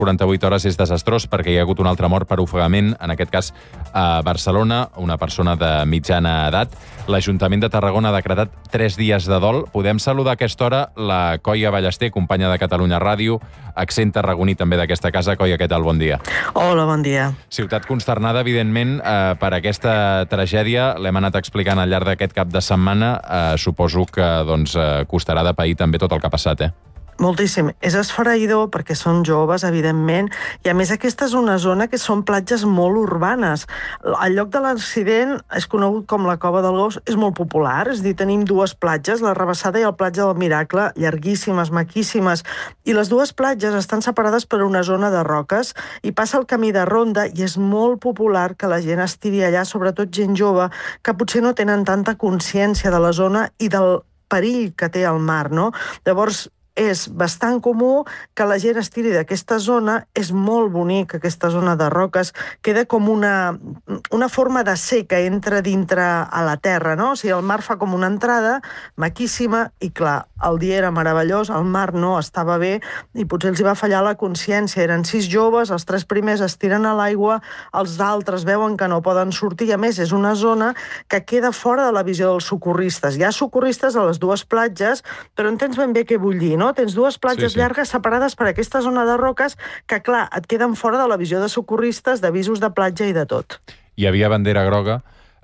48 hores és desastrós perquè hi ha hagut un altre mort per ofegament, en aquest cas a Barcelona, una persona de mitjana edat. L'Ajuntament de Tarragona ha decretat 3 dies de dol. Podem saludar a aquesta hora la Coia Ballester, companya de Catalunya Ràdio, accent tarragoní també d'aquesta casa. Coia, què tal? Bon dia. Hola, bon dia. Ciutat consternada, evidentment, per aquesta tragèdia. L'hem anat explicant al llarg d'aquest cap de setmana. Suposo que costarà de pair també tot el que ha passat, Moltíssim. És esfereïdor perquè són joves, evidentment, i a més aquesta és una zona que són platges molt urbanes. El lloc de l'accident és conegut com la Cova del Gos, és molt popular, és a dir, tenim 2 platges, la Rabassada i el Platja del Miracle, llarguíssimes, maquíssimes, i les 2 platges estan separades per una zona de roques i passa el camí de ronda i és molt popular que la gent estiri allà, sobretot gent jove, que potser no tenen tanta consciència de la zona i del perill que té el mar, no? Llavors, és bastant comú que la gent estiri d'aquesta zona. És molt bonic, aquesta zona de roques. Queda com una forma de C que entra dintre a la terra, no? O sigui, el mar fa com una entrada maquíssima i, clar, el dia era meravellós, el mar no estava bé i potser els hi va fallar la consciència. Eren 6 joves, els 3 primers es tiren a l'aigua, els altres veuen que no poden sortir i, a més, és una zona que queda fora de la visió dels socorristes. Hi ha socorristes a les 2 platges, però entens ben bé què vull dir, no? Tens 2 platges llargues separades per aquesta zona de roques que, clar, et queden fora de la visió de socorristes, d'avisos de platja i de tot. Hi havia bandera groga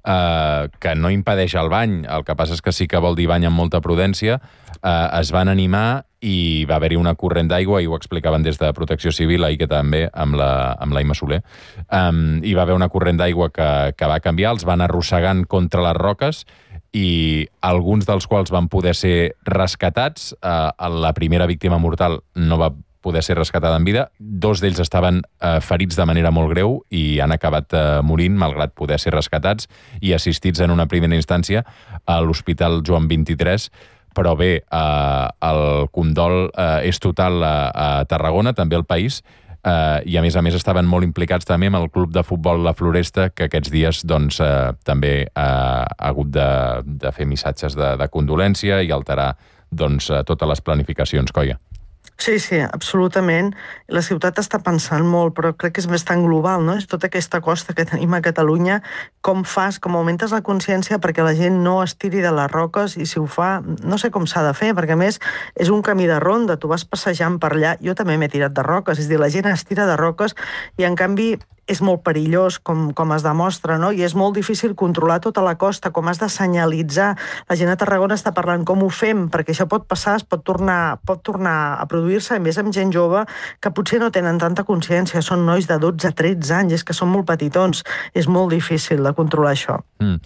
que no impedeix el bany, el que passa és que sí que vol dir bany amb molta prudència. Es van animar i va haver-hi una corrent d'aigua, i ho explicaven des de Protecció Civil, ahir que també, amb la Imma Soler. Hi va haver una corrent d'aigua que va canviar, els van arrossegant contra les roques, i alguns dels quals van poder ser rescatats. La primera víctima mortal no va poder ser rescatada en vida. 2 d'ells estaven ferits de manera molt greu i han acabat morint, malgrat poder ser rescatats i assistits en una primera instància a l'Hospital Joan XXIII. Però bé, el condol és total a Tarragona, també al país, i a més estaven molt implicats també amb el club de futbol La Floresta, que aquests dies també ha hagut de fer missatges de condolència i alterar totes les planificacions, Coia. Sí, absolutament. La ciutat està pensant molt, però crec que és més tan global, no? És tota aquesta costa que tenim a Catalunya. Com augmentes la consciència perquè la gent no es tiri de les roques, i si ho fa, no sé com s'ha de fer, perquè a més és un camí de ronda, tu vas passejant per allà. Jo també m'he tirat de roques, és a dir, la gent es tira de roques i en canvi és molt perillós, com es demostra, no? I és molt difícil controlar tota la costa, com has de senyalitzar. La gent a Tarragona està parlant com ho fem, perquè això pot passar, es pot tornar a produir-se, a més amb gent jove que potser no tenen tanta consciència, són nois de 12-13 anys, és que són molt petitons, és molt difícil de controlar això.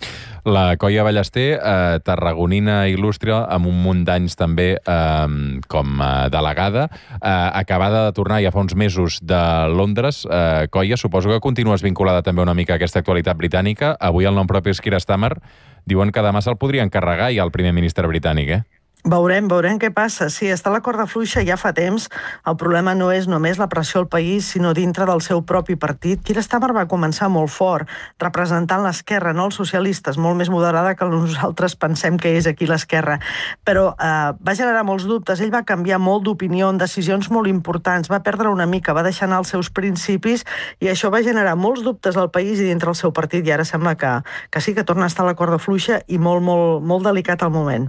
La Coia Ballester, tarragonina il·lustre, amb un munt d'anys també com a delegada, acabada de tornar ja fa uns mesos de Londres. Coia, suposo que continues vinculada també una mica a aquesta actualitat britànica. Avui el nom propi és Keir Starmer. Diuen que demà se'l podria encarregar ja el primer ministre britànic, Veurem què passa. Sí, està la corda fluixa ja fa temps. El problema no és només la pressió al país, sinó dintre del seu propi partit. Keir Starmer va començar molt fort, representant l'esquerra, no els socialistes, molt més moderada que nosaltres pensem que és aquí l'esquerra. Però va generar molts dubtes. Ell va canviar molt d'opinió en decisions molt importants, va perdre una mica, va deixar anar els seus principis, i això va generar molts dubtes al país i dintre el seu partit, i ara sembla que sí que torna a estar a la corda fluixa i molt delicat al moment.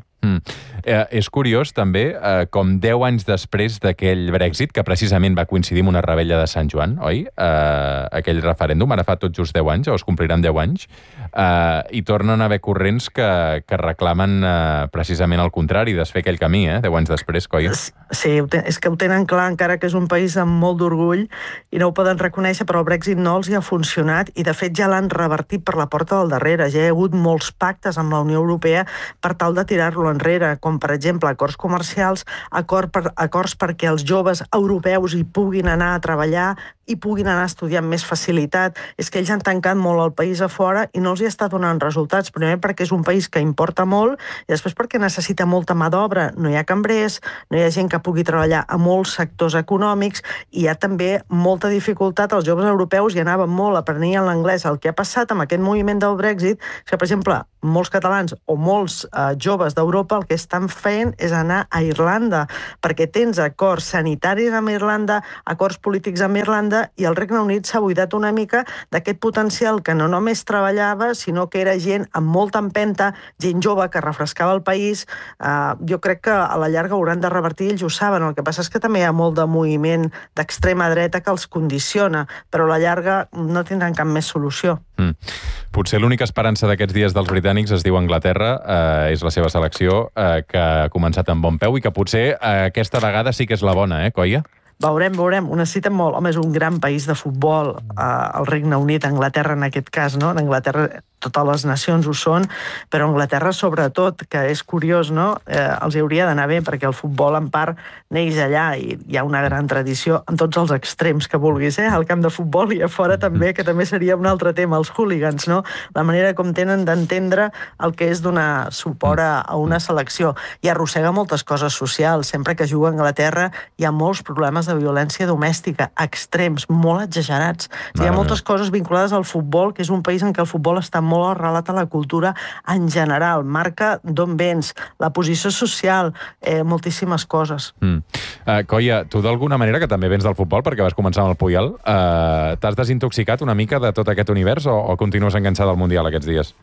És curiós també com 10 anys després d'aquell Brexit, que precisament va coincidir amb una rebella de Sant Joan, oi? Aquell referèndum, ara fa tot just 10 anys, o es compliran 10 anys, i tornen a haver corrents que reclamen precisament el contrari, desfer aquell camí, 10 anys després, Coia. Sí, és que ho tenen clar, encara que és un país amb molt d'orgull i no ho poden reconèixer, però el Brexit no els hi ha funcionat i de fet ja l'han revertit per la porta del darrere. Ja hi ha hagut molts pactes amb la Unió Europea per tal de tirar-lo enrere, com per exemple acords comercials, acords perquè els joves europeus hi puguin anar a treballar, i puguin anar a estudiar amb més facilitat. És que ells han tancat molt el país a fora i no els hi està donant resultats. Primer perquè és un país que importa molt i després perquè necessita molta mà d'obra. No hi ha cambrers, no hi ha gent que pugui treballar a molts sectors econòmics i hi ha també molta dificultat. Els joves europeus hi anaven molt, aprenien l'anglès. El que ha passat amb aquest moviment del Brexit és que, per exemple, molts catalans o molts joves d'Europa el que estan fent és anar a Irlanda, perquè tens acords sanitaris amb Irlanda, acords polítics amb Irlanda, i el Regne Unit s'ha buidat una mica d'aquest potencial que no només treballava, sinó que era gent amb molta empenta, gent jove que refrescava el país. Jo crec que a la llarga hauran de revertir, ells ho saben. El que passa és que també hi ha molt de moviment d'extrema dreta que els condiciona, però a la llarga no tindran cap més solució. Potser l'única esperança d'aquests dies dels britànics es diu Anglaterra, és la seva selecció, que ha començat amb bon peu i que potser aquesta vegada sí que és la bona, Coia? Veurem, ho necessiten molt. Home, és un gran país de futbol, el Regne Unit, Anglaterra en aquest cas, no? En Anglaterra totes les nacions ho són, però Anglaterra sobretot, que és curiós, no? Els hauria d'anar bé, perquè el futbol en part neix allà i hi ha una gran tradició en tots els extrems que vulguis, al camp de futbol i a fora també, que també seria un altre tema, els hooligans, no? La manera com tenen d'entendre el que és donar suport a una selecció. I arrossega moltes coses socials. Sempre que juga a Anglaterra hi ha molts problemes de violència domèstica, extrems, molt exagerats. Hi ha moltes coses vinculades al futbol, que és un país en què el futbol està molt arrelat a la cultura en general. Marca d'on vens, la posició social, moltíssimes coses. Coia, tu d'alguna manera, que també vens del futbol, perquè vas començar amb el Puyol, t'has desintoxicat una mica de tot aquest univers o continues enganxada al Mundial aquests dies?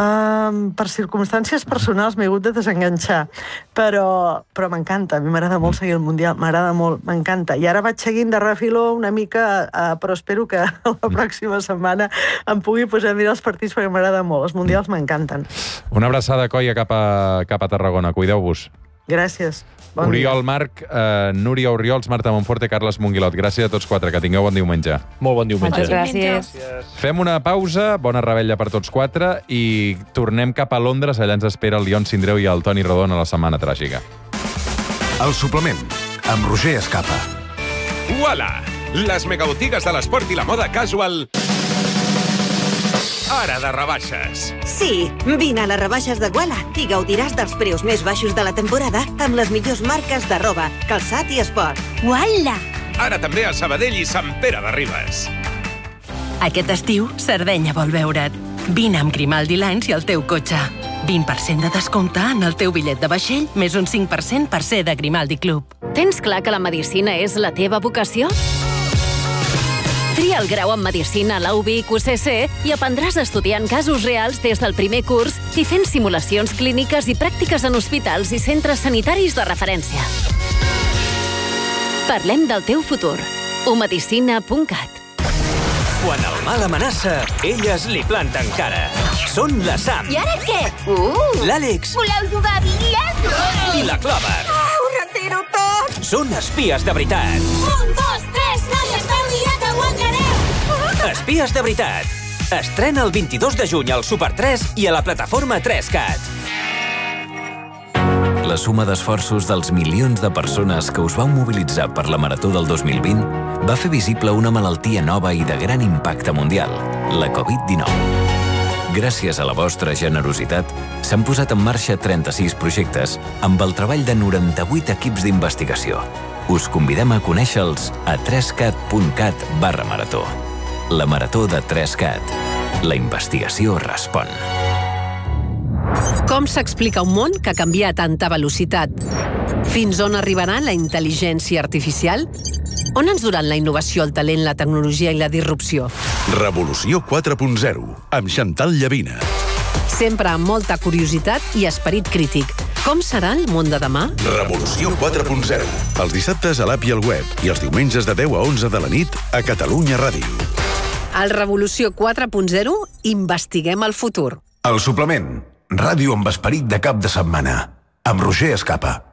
Per circumstàncies personals m'he hagut de desenganxar, però m'encanta, a mi m'agrada molt seguir el Mundial, m'agrada molt, m'encanta. I ara vaig seguint de refiló una mica, però espero que la pròxima setmana em pugui posar a mirar els partits perquè m'agrada molt, els Mundials m'encanten. Una abraçada, Coia, cap a Tarragona, cuideu-vos. Gràcies. Oriol Marc, Núria Orriols, Marta Monforte, Carles Monguilot. Gràcies a tots quatre, que tingueu bon diumenge. Molt bon diumenge. Moltes gràcies. Fem una pausa, bona revetlla per tots quatre, i tornem cap a Londres. Allà ens espera el Ion Sindreu i el Toni Rodon a la Setmana Tràgica. El suplement, amb Roger Escapa. Uala! Les megabotigues de l'esport i la moda casual... Ara de rebaixes. Sí, vine a les rebaixes de Uala i gaudiràs dels preus més baixos de la temporada amb les millors marques de roba, calçat i esport. Uala! Ara també a Sabadell i Sant Pere de Ribes. Aquest estiu, Sardenya vol veure't. Vine amb Grimaldi Lines i el teu cotxe. 20% de descompte en el teu bitllet de vaixell, més un 5% per ser de Grimaldi Club. Tens clar que la medicina és la teva vocació? Tria el grau en Medicina a la UVic UCC i aprendràs estudiant casos reals des del primer curs i fent simulacions clíniques i pràctiques en hospitals i centres sanitaris de referència. Parlem del teu futur. umedicina.cat. Quan el mal amenaça, elles li planten cara. Són la Sam. I ara què? L'Àlex. Voleu jugar a bitlles? I la Clover. Ho retiro tot! Són espies de veritat. 1, 2, 3, noies, feu mirat, aguantareu! Espies de veritat. Estrena el 22 de juny al Super 3 i a la plataforma 3Cat. La suma d'esforços dels milions de persones que us vau mobilitzar per la Marató del 2020 va fer visible una malaltia nova i de gran impacte mundial, la Covid-19. Gràcies a la vostra generositat, s'han posat en marxa 36 projectes amb el treball de 98 equips d'investigació. Us convidem a conèixer-los a 3cat.cat/marató. La Marató de 3Cat. La investigació respon. Com s'explica un món que canvia a tanta velocitat? Fins on arribarà la intel·ligència artificial? On ens duran la innovació, el talent, la tecnologia i la disrupció? Revolució 4.0, amb Chantal Llavina. Sempre amb molta curiositat i esperit crític. Com serà el món de demà? Revolució 4.0, els dissabtes a l'app i al web i els diumenges de 10 a 11 de la nit a Catalunya Ràdio. Al Revolució 4.0 investiguem el futur. El suplement, ràdio amb esperit de cap de setmana, amb Roger Escapa.